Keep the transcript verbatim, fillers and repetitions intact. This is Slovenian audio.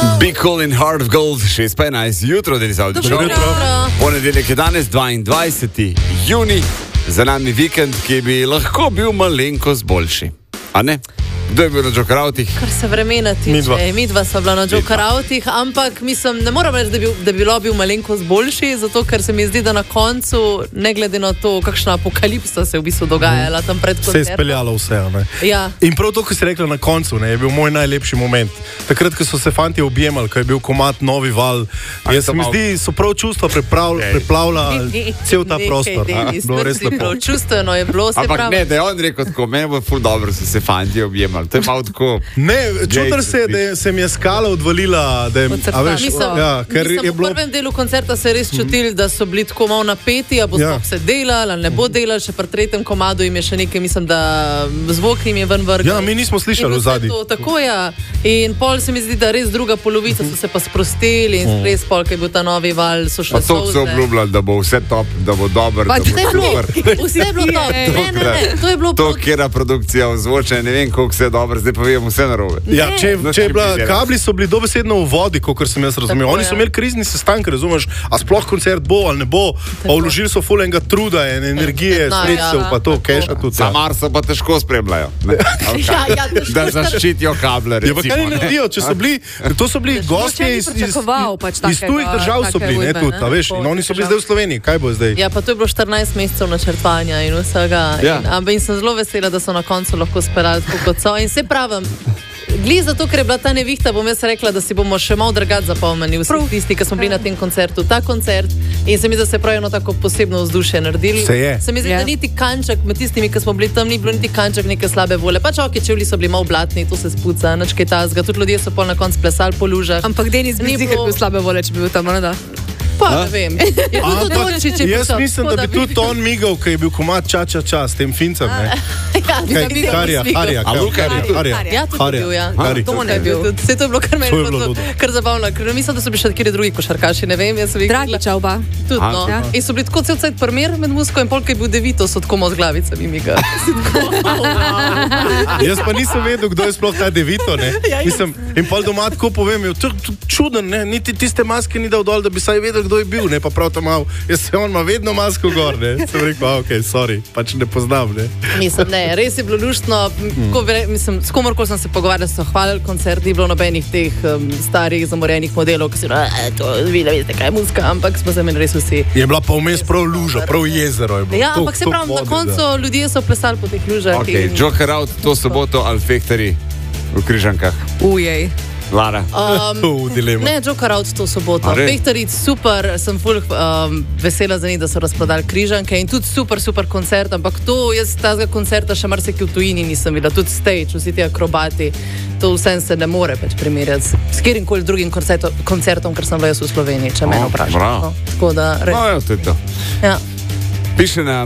Be Cool in Heart of Gold, šest pa enajst, jutro, da je za odlično. Ponedeljek je danes, dvaindvajseti junij, za nami vikend, ki bi lahko bil malenkost boljši. A ne? Kdo je bil na Jokeravtih? Kar se vremena tiče, mi dva sva bila na Jokeravtih, ampak mislim, ne moram reči, da bi, da bi bilo bil malenkost boljši, zato ker se mi zdi, da na koncu, ne glede na to, kakšna apokalipsa se je v bistvu dogajala tam pred koncertom. Se je speljalo vse, ne? Ja. In prav to, ko si rekla na koncu, ne, je bil moj najlepši moment. Takrat, ko so se fanti objemali, ko je bil komad Novi val, jaz se mi zdi, so prav čustva preplavila cel ta prostor. Bilo res lepo. Čustveno je bilo, se Ampak pravi. ne, da je on rekel tako, meni bo ful dobro, so se fanti objemali. To je malo tako. Ne, čutar se je, da je, se mi je skala odvalila, da je, a veš, Mislim, ja, ker mislim, je v bilo... prvem delu koncerta se je res čutili, da so bili tako malo napeti, a bo Ja. sploh se delali, ali ne bo delali, še pri tretjem komadu jim je še nekaj, mislim, da zvok jim je ven vrgel. Ja, mi nismo slišali In vse vzadaj. to, Tako ja. In pol se mi zdi, da res druga polovica so se pa sprostili in res pol, ko je bil ta novi val, so šle Pa to so solze. obljubljali, da bo vse top, da bo dober, da Pač bo vse je bilo, super. vse je bilo top. Ne, ne, ne, to je bilo To, proti- kjera produkcija ozvoča, ne vem, koliko vse je dobro, zdaj pa vemo vse narobe. Ja, če, Ne. če je bila, Znaš, kabli so bili dobesedno v vodi, kot sem jaz razumel. Tako, Oni so ja. imeli krizni sestanek, razumeš, a sploh koncert bo ali ne bo, pa vložili so ful enega truda in energije, No, sredstev, ja. pa to, keša tudi. Ja. Samar so pa težko spremljajo. Ne? Ali kaj? Ja, ja, težko Da sta- zaščitijo kable, Ja, pa kaj recimo. ne naredijo, če so bili, to so bili gostje ni iz, iz, pričakoval pač iz takega- tujih držav so take bili, ne, ujme, tudi, ne? a veš, in oni so bili zdaj v Sloveniji, kaj bo zdaj? Ja, pa to je bilo štirinajst mesecev načrtovanja in vsega. Ja. In, ampak in sem zelo vesela, da so na koncu lahko speljali tako, kot so. In se pravim, gli zato, ker je bila ta nevihta, bom jaz rekla, da si bomo še malo drugače zapomnili vsi Prav. tisti, ki smo bili na tem koncertu. Ta koncert in se mi zdi, da se je prav eno tako posebno vzdušje naredili. Se je. Se mi zdi, Je. da niti kanček med tistimi, ki smo bili tam, ni bilo niti kanček neke slabe volje. Pač ok, čevlji so bili malo blatni, to se spuca, nič kaj tazga. Tudi ljudje so pol na koncu plesali po lužah. Ampak Denis bi Ni zihar bilo- bil slabe volje, če bi bil tam, ne da? Pa ne vem. Je tudi Ampak Dončić je jaz pisal, mislim, tako da bi tudi on migal, ker je bil komad ča, ča, ča s tem fincem, ne? Ja, Kaj, bi ga Harija, slikal. Harija, A Luka je bil? Harija. Ja, tudi Harija. je bil, ja. Harija. To je bil. Vse to je bilo kar meni To je bilo bilo to- ludo. kar zabavno. Ker mislim, da so bili še kateri drugi košarkaši, ne vem, jaz sem jih Dragiča oba. Tudi, no. Aha. In so bili tako cel cajt primer med muziko in polk je bil devito, so tako malo z glavicami miga. Jaz pa nisem vedel, kdo je sploh ta Devito, ne? Ja, jaz- Mislim, in pol doma tako povem, je to to čuden, ne? Niti tiste maske ni dal dol, da bi saj vedel, kdo je bil, ne? Pa prav tam mal, jaz se on ima vedno masko gor, ne? Sem rekel, a, okej, sorry, pač ne poznam, ne? Mislim, ne, res je bilo luštno. Ko, bi re- mislim, s komorkoli sem se pogovarjal, so hvalili koncert, ni bilo nobenih teh um, starih zamorjenih modelov, ki so rekli, to vi ne veste, kaj je muzika, ampak smo se imeli res vsi. Je bila pa vmes prav luža, prav jezero je bilo. Ja, Toliko- ampak se toliko pravi, na vode, koncu da. ljudje so plesali po teh lužah. Ok, in- Joker out to soboto ali Fehtari v Križankah. Ujej. Lara. Um, V dilema. Ne, Joker out to soboto. A res? Fehtaric super, sem ful um, vesela za njih, da so razprodali križanke in tudi super, super koncert, ampak to jaz tazga koncerta še marsikaj v tujini nisem videla, tudi stage, vsi ti akrobati, to vsem se ne more več primerjati s s katerim koli drugim koncerto, koncertom, ker sem bila jaz v Sloveniji, če me O, vprašaš. bravo. No, tako da, res. No, evo, to je to. Ja. Piše na